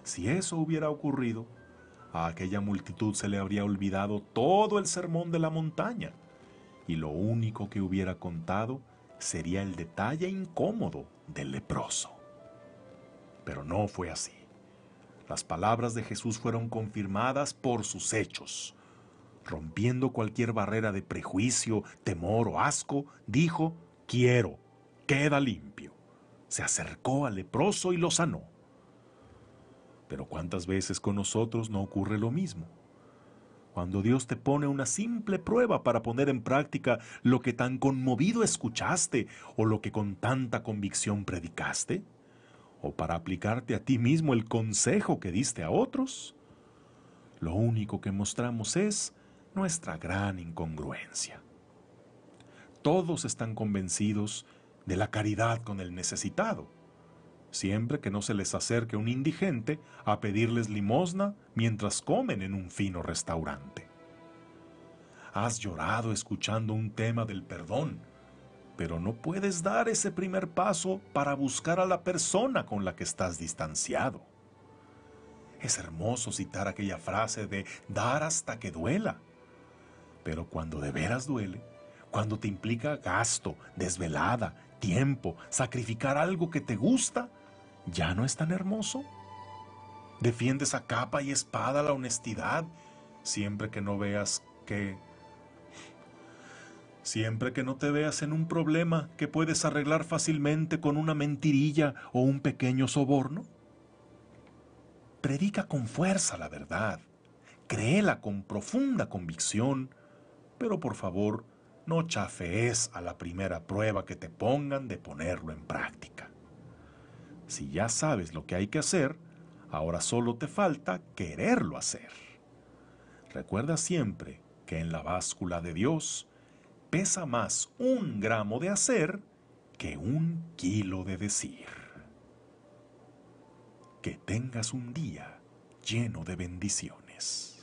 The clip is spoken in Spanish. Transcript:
Si eso hubiera ocurrido, a aquella multitud se le habría olvidado todo el sermón de la montaña, y lo único que hubiera contado sería el detalle incómodo del leproso. Pero no fue así. Las palabras de Jesús fueron confirmadas por sus hechos. Rompiendo cualquier barrera de prejuicio, temor o asco, dijo: quiero, queda limpio. Se acercó al leproso y lo sanó. Pero ¿cuántas veces con nosotros no ocurre lo mismo? Cuando Dios te pone una simple prueba para poner en práctica lo que tan conmovido escuchaste o lo que con tanta convicción predicaste, o para aplicarte a ti mismo el consejo que diste a otros, lo único que mostramos es nuestra gran incongruencia. Todos están convencidos de la caridad con el necesitado, siempre que no se les acerque un indigente a pedirles limosna mientras comen en un fino restaurante. Has llorado escuchando un tema del perdón, pero no puedes dar ese primer paso para buscar a la persona con la que estás distanciado. Es hermoso citar aquella frase de dar hasta que duela, pero cuando de veras duele, cuando te implica gasto, desvelada, tiempo, sacrificar algo que te gusta, ¿ya no es tan hermoso? Defiendes a capa y espada la honestidad siempre que no te veas en un problema que puedes arreglar fácilmente con una mentirilla o un pequeño soborno. Predica con fuerza la verdad, créela con profunda convicción, pero por favor, no chafees a la primera prueba que te pongan de ponerlo en práctica. Si ya sabes lo que hay que hacer, ahora solo te falta quererlo hacer. Recuerda siempre que en la báscula de Dios pesa más 1 gramo de hacer que 1 kilo de decir. Que tengas un día lleno de bendiciones.